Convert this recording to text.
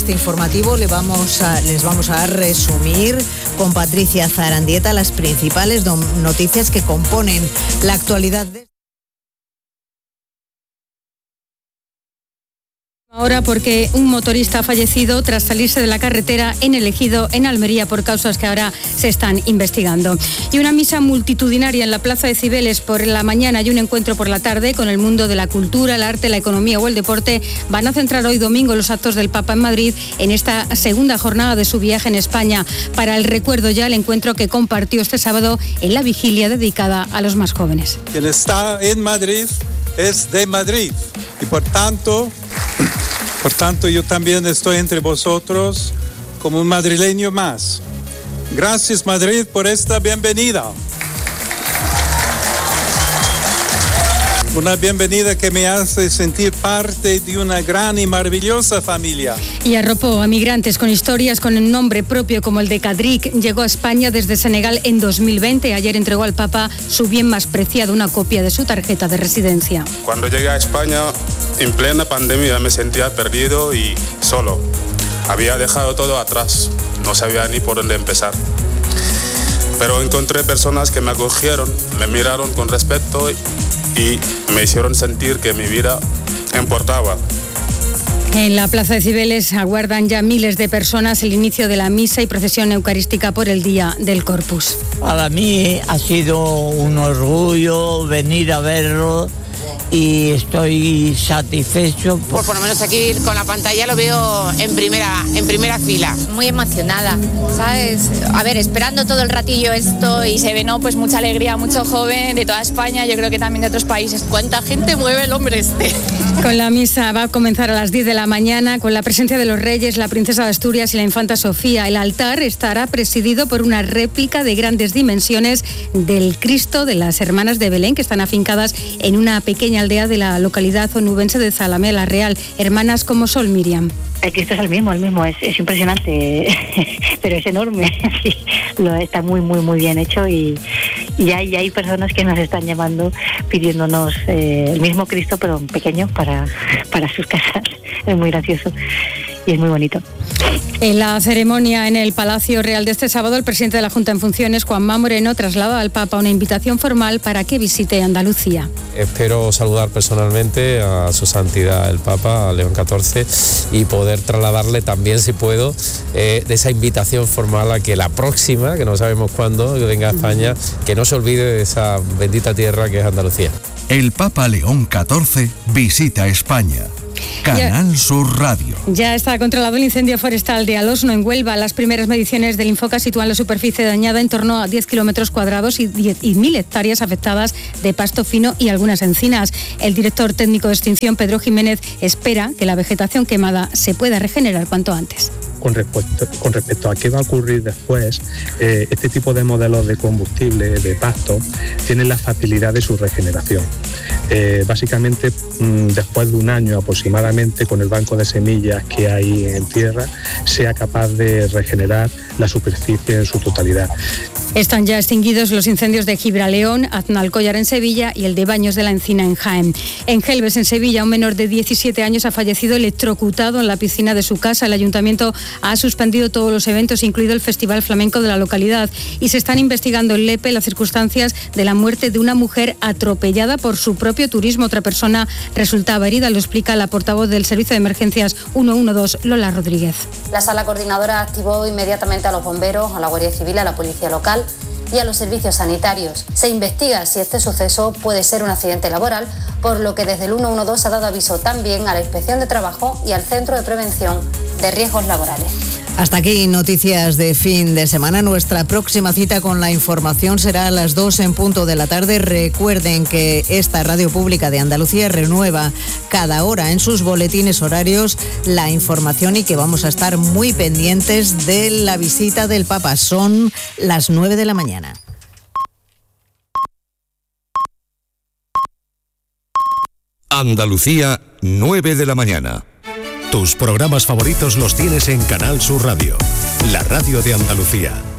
Este informativo les vamos a resumir con Patricia Zarandieta las principales noticias que componen la actualidad de... Ahora porque un motorista ha fallecido tras salirse de la carretera en El Ejido, en Almería, por causas que ahora se están investigando. Y una misa multitudinaria en la Plaza de Cibeles por la mañana y un encuentro por la tarde con el mundo de la cultura, el arte, la economía o el deporte van a centrar hoy domingo los actos del Papa en Madrid en esta segunda jornada de su viaje en España. Para el recuerdo ya el encuentro que compartió este sábado en la vigilia dedicada a los más jóvenes. Quien está en Madrid es de Madrid y por tanto yo también estoy entre vosotros como un madrileño más. Gracias, Madrid, por esta bienvenida. Una bienvenida que me hace sentir parte de una gran y maravillosa familia. Y arropó a migrantes con historias con el nombre propio como el de Kadrik. Llegó a España desde Senegal en 2020. Ayer entregó al Papa su bien más preciado, una copia de su tarjeta de residencia. Cuando llegué a España, en plena pandemia, me sentía perdido y solo. Había dejado todo atrás. No sabía ni por dónde empezar. Pero encontré personas que me acogieron, me miraron con respeto y me hicieron sentir que mi vida importaba. En la Plaza de Cibeles aguardan ya miles de personas el inicio de la misa y procesión eucarística por el Día del Corpus. Para mí ha sido un orgullo venir a verlo y estoy satisfecho. Pues por lo menos aquí con la pantalla lo veo en primera fila. Muy emocionada, ¿sabes? A ver, esperando todo el ratillo esto y se ve, ¿no? Pues mucha alegría, mucho joven de toda España, yo creo que también de otros países. ¿Cuánta gente mueve el hombre este? Con la misa va a comenzar a las 10 de la mañana con la presencia de los reyes, la princesa de Asturias y la infanta Sofía. El altar estará presidido por una réplica de grandes dimensiones del Cristo de las Hermanas de Belén, que están afincadas en una pequeña aldea de la localidad onubense de Zalamea la Real. Hermanas como Sol, Miriam. El Cristo es el mismo, es impresionante, pero es enorme. Sí, está muy bien hecho y hay personas que nos están llamando pidiéndonos el mismo Cristo pero pequeño para sus casas. Es muy gracioso y es muy bonito. En la ceremonia en el Palacio Real de este sábado, el presidente de la Junta en funciones, Juanma Moreno, traslada al Papa una invitación formal para que visite Andalucía. Espero saludar personalmente a su santidad el Papa, a León XIV, y poder trasladarle también, si puedo, de esa invitación formal a que la próxima, que no sabemos cuándo, que venga a España, que no se olvide de esa bendita tierra que es Andalucía. El Papa León XIV visita España. Canal Sur Radio. Ya está controlado el incendio forestal de Alosno, en Huelva. Las primeras mediciones del Infoca sitúan la superficie dañada en torno a 10 kilómetros cuadrados y 1.000 hectáreas afectadas de pasto fino y algunas encinas. El director técnico de extinción, Pedro Jiménez, espera que la vegetación quemada se pueda regenerar cuanto antes. Con respecto a qué va a ocurrir después, este tipo de modelos de combustible, de pasto, tienen la facilidad de su regeneración. Básicamente, después de un año aproximadamente, con el banco de semillas que hay en tierra, sea capaz de regenerar la superficie en su totalidad. Están ya extinguidos los incendios de Gibraleón, Aznalcóllar en Sevilla y el de Baños de la Encina en Jaén. En Gelbes, en Sevilla, un menor de 17 años ha fallecido electrocutado en la piscina de su casa. El ayuntamiento ha suspendido todos los eventos, incluido el Festival Flamenco de la localidad, y se están investigando en Lepe las circunstancias de la muerte de una mujer atropellada por su propio turismo. Otra persona resultaba herida, lo explica la portavoz del Servicio de Emergencias 112, Lola Rodríguez. La sala coordinadora activó inmediatamente a los bomberos, a la Guardia Civil, a la Policía Local y a los servicios sanitarios. Se investiga si este suceso puede ser un accidente laboral, por lo que desde el 112 ha dado aviso también a la Inspección de Trabajo y al Centro de Prevención de Riesgos Laborales. Hasta aquí noticias de fin de semana. Nuestra próxima cita con la información será a las 2 en punto de la tarde. Recuerden que esta Radio Pública de Andalucía renueva cada hora en sus boletines horarios la información y que vamos a estar muy pendientes de la visita del Papa. Son las 9 de la mañana. Andalucía, 9 de la mañana. Tus programas favoritos los tienes en Canal Sur Radio, la radio de Andalucía.